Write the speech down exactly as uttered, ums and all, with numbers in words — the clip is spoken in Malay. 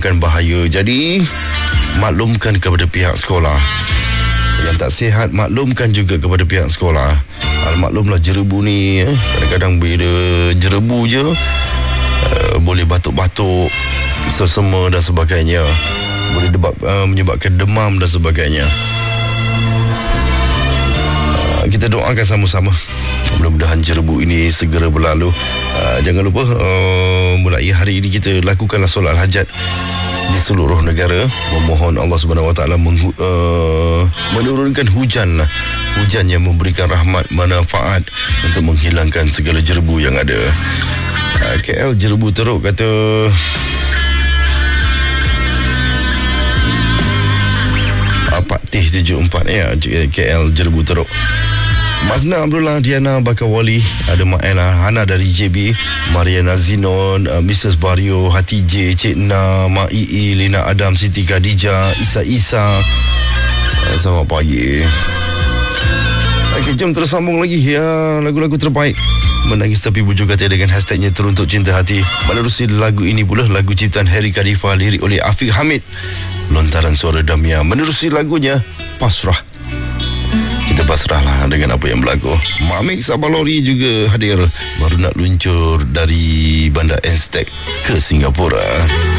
menimbulkan bahaya. Jadi maklumkan kepada pihak sekolah. Yang tak sihat maklumkan juga kepada pihak sekolah. Al maklumlah jerebu ni eh, kadang-kadang bila jerebu je uh, boleh batuk-batuk, sesama dan sebagainya. Boleh debab, uh, menyebabkan demam dan sebagainya. Uh, kita doakan sama-sama, mudah-mudahan jerebu ini segera berlalu. Uh, jangan lupa uh, mulai hari ini kita lakukanlah solat hajat di seluruh negara, memohon Allah Subhanahu Wa Taala menghu, uh, menurunkan hujan lah. Hujan yang memberikan rahmat, manfaat untuk menghilangkan segala jerebu yang ada. uh, K L jerebu teruk kata. Pak Tih tujuh empat ya, K L jerebu teruk. Mazna Abdullah, Diana Bakawali, ada Maela Hana dari J B, Mariana Zinon, uh, Missus Vario, Hati J, Cik Na, Mak Ii, Lina Adam, Siti Khadijah, Isa Isa. uh, Selamat pagi. Okey, jom terus sambung lagi ya, lagu-lagu terbaik Menangis Tapi Bujur Kata dengan hashtagnya Teruntuk Cinta Hati. Menerusi lagu ini pula lagu ciptaan Harry Khalifa, lirik oleh Afiq Hamid, lontaran suara Damia. Menerusi lagunya Pasrah. Kita pasrahlah dengan apa yang berlaku. Mamik Sabalori juga hadir, baru nak luncur dari Bandar Aztec ke Singapura.